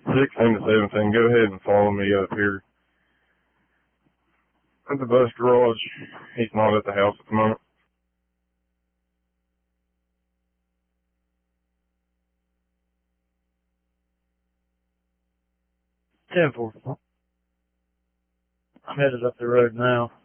16 to 17. Go ahead and follow me up here. At the bus garage. He's not at the house at the moment. I'm headed up the road now.